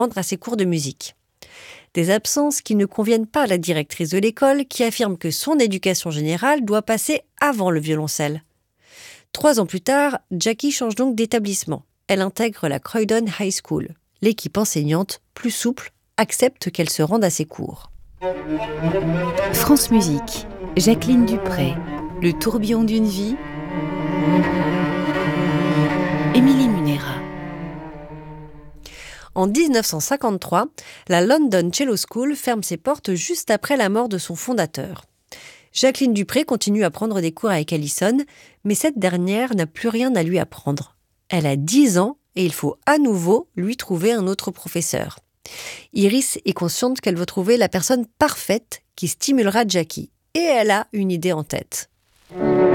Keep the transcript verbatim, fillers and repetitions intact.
rendre à ses cours de musique. Des absences qui ne conviennent pas à la directrice de l'école qui affirme que son éducation générale doit passer avant le violoncelle. Trois ans plus tard, Jackie change donc d'établissement. Elle intègre la Croydon High School. L'équipe enseignante, plus souple, accepte qu'elle se rende à ses cours. France Musique, Jacqueline Dupré, Le tourbillon d'une vie, Émilie Munera. En dix-neuf cent cinquante-trois, la London Cello School ferme ses portes juste après la mort de son fondateur. Jacqueline Dupré continue à prendre des cours avec Allison, mais cette dernière n'a plus rien à lui apprendre. Elle a dix ans et il faut à nouveau lui trouver un autre professeur. Iris est consciente qu'elle veut trouver la personne parfaite qui stimulera Jackie, et elle a une idée en tête.